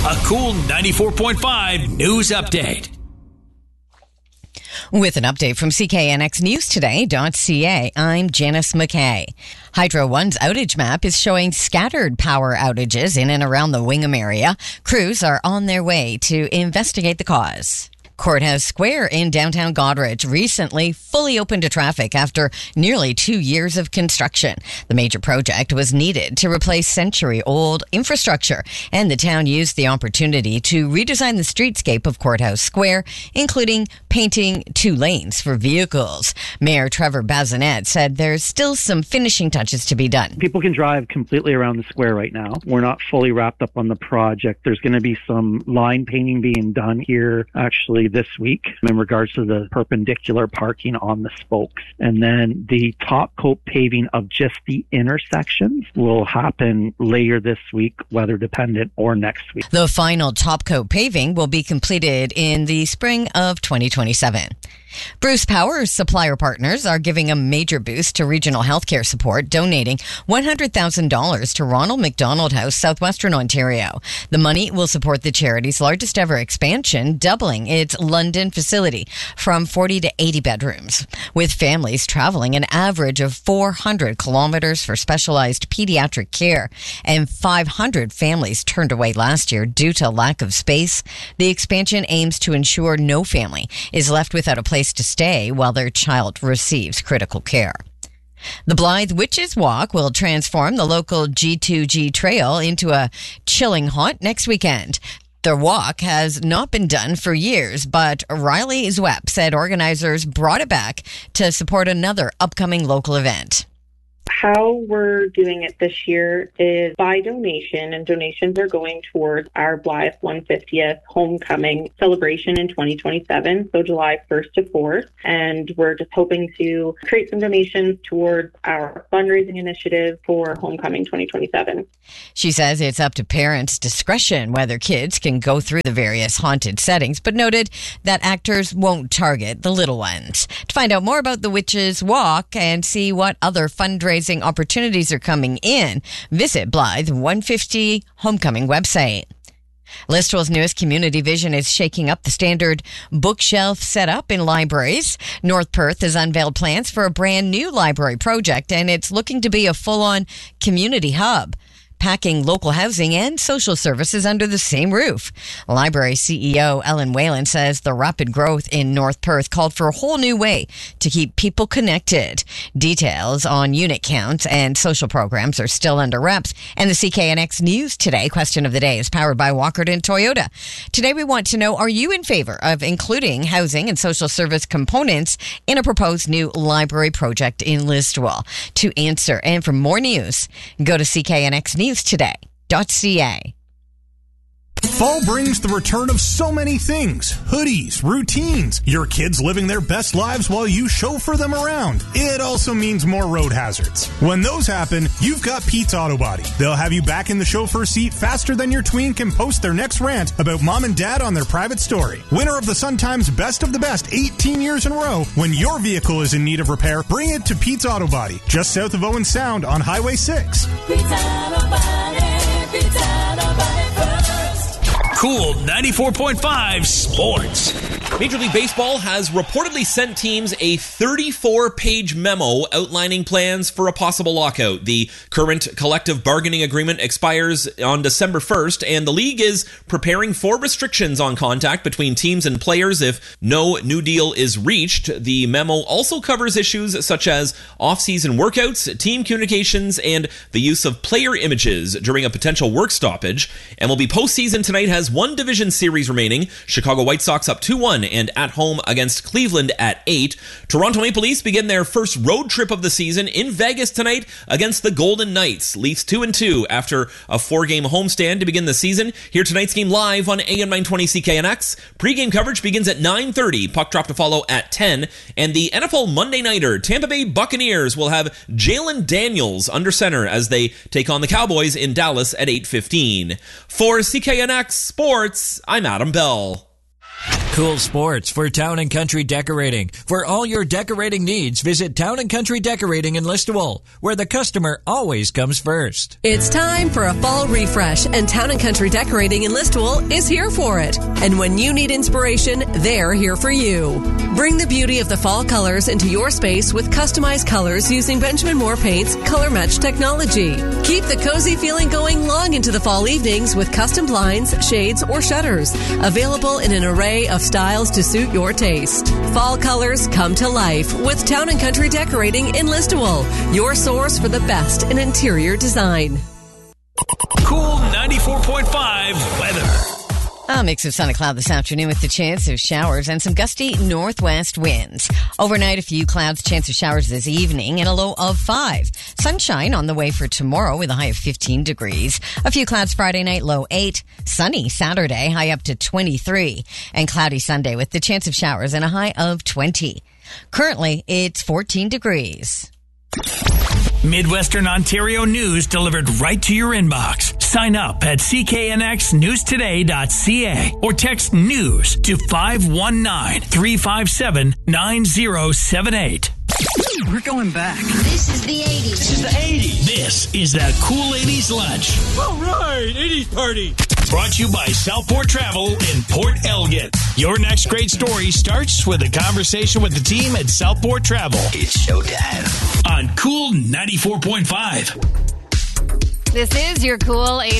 A Cool 94.5 news update. With an update from CKNXNewsToday.ca, I'm Janice McKay. Hydro One's outage map is showing scattered power outages in and around the Wingham area. Crews are on their way to investigate the cause. Courthouse Square in downtown Goderich recently fully opened to traffic after nearly 2 years of construction. The major project was needed to replace century-old infrastructure, and the town used the opportunity to redesign the streetscape of Courthouse Square, including painting 2 lanes for vehicles. Mayor Trevor Bazinet said there's still some finishing touches to be done. People can drive completely around the square right now. We're not fully wrapped up on the project. There's going to be some line painting being done here actually this week in regards to the perpendicular parking on the spokes. And then the top coat paving of just the intersections will happen later this week, weather dependent, or next week. The final top coat paving will be completed in the spring of 2027. Bruce Power's supplier partners are giving a major boost to regional healthcare support, donating $100,000 to Ronald McDonald House, Southwestern Ontario. The money will support the charity's largest ever expansion, doubling its London facility from 40 to 80 bedrooms, with families traveling an average of 400 kilometers for specialized pediatric care, and 500 families turned away last year due to lack of space. The expansion aims to ensure no family is left without a place to stay while their child receives critical care. The Blythe Witches Walk will transform the local G2G Trail into a chilling haunt next weekend. The walk has not been done for years, but Riley Zwepp said organizers brought it back to support another upcoming local event. How we're doing it this year is by donation, and donations are going towards our Blythe 150th homecoming celebration in 2027, so July 1st to 4th. And we're just hoping to create some donations towards our fundraising initiative for homecoming 2027. She says it's up to parents' discretion whether kids can go through the various haunted settings, but noted that actors won't target the little ones. To find out more about the Witches Walk and see what other fundraising opportunities are coming in, visit Blythe 150 Homecoming website. Listowel's newest community vision is shaking up the standard bookshelf setup in libraries. North Perth has unveiled plans for a brand new library project, and it's looking to be a full-on community hub, packing local housing and social services under the same roof. Library CEO Ellen Whalen says the rapid growth in North Perth called for a whole new way to keep people connected. Details on unit counts and social programs are still under wraps. And the CKNX News Today question of the day is powered by Walkerton Toyota. Today we want to know, are you in favor of including housing and social service components in a proposed new library project in Listowel? To answer and for more news, go to CKNXNewsToday.ca. Fall brings the return of so many things. Hoodies, routines, your kids living their best lives while you chauffeur them around. It also means more road hazards. When those happen, you've got Pete's Auto Body. They'll have you back in the chauffeur seat faster than your tween can post their next rant about mom and dad on their private story. Winner of the Sun Times Best of the Best 18 years in a row, when your vehicle is in need of repair, bring it to Pete's Auto Body, just south of Owen Sound on Highway 6. Pete's Auto Body, Pete's Auto Body first. Cool 94.5 Sports. Major League Baseball has reportedly sent teams a 34-page memo outlining plans for a possible lockout. The current collective bargaining agreement expires on December 1st, and the league is preparing for restrictions on contact between teams and players if no new deal is reached. The memo also covers issues such as off-season workouts, team communications, and the use of player images during a potential work stoppage. MLB postseason tonight has one division series remaining. Chicago White Sox up 2-1 and at home against Cleveland at 8. Toronto Maple Leafs begin their first road trip of the season in Vegas tonight against the Golden Knights. Leafs 2-2 after a 4-game homestand to begin the season. Hear tonight's game live on AM 920 CKNX. Pre-game coverage begins at 9:30. Puck drop to follow at 10. And the NFL Monday Nighter, Tampa Bay Buccaneers will have Jalen Daniels under center as they take on the Cowboys in Dallas at 8:15. For CKNX Sports, I'm Adam Bell. Cool sports for Town and Country Decorating. For all your decorating needs, visit Town and Country Decorating in Listowel, where the customer always comes first. It's time for a fall refresh, and Town and Country Decorating in Listowel is here for it. And when you need inspiration, they're here for you. Bring the beauty of the fall colors into your space with customized colors using Benjamin Moore Paint's Color Match technology. Keep the cozy feeling going long into the fall evenings with custom blinds, shades, or shutters. Available in an array of styles to suit your taste. Fall colors come to life with Town and Country Decorating in Listowel, your source for the best in interior design. Cool 94.5 weather. A mix of sun and cloud this afternoon with the chance of showers and some gusty northwest winds. Overnight, a few clouds, chance of showers this evening, and a low of 5. Sunshine on the way for tomorrow with a high of 15 degrees. A few clouds Friday night, low 8. Sunny Saturday, high up to 23. And cloudy Sunday with the chance of showers and a high of 20. Currently, it's 14 degrees. Midwestern Ontario news delivered right to your inbox. Sign up at cknxnewstoday.ca or text news to 519-357-9078. We're going back. This is the 80s. This is the 80s. This is the Cool 80s Lunch. All right, 80s party. Brought to you by Southport Travel in Port Elgin. Your next great story starts with a conversation with the team at Southport Travel. It's showtime. On Cool 94.5. This is your Cool 80s.